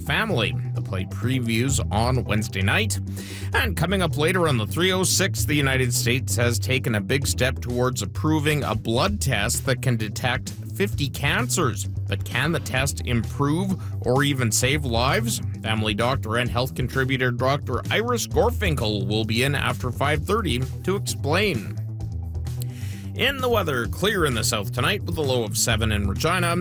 family. The play previews on Wednesday night. And coming up later on the 306, the United States has taken a big step towards approving a blood test that can detect 50 cancers. But can the test improve or even save lives? Family doctor and health contributor Dr. Iris Gorfinkel will be in after 5:30 to explain. In the weather, clear in the south tonight with a low of 7 in Regina.